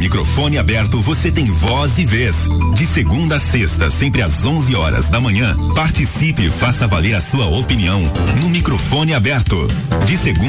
Microfone Aberto você tem voz e vez. De segunda a sexta, sempre às 11 horas da manhã, participe e faça valer a sua opinião no Microfone Aberto. De segunda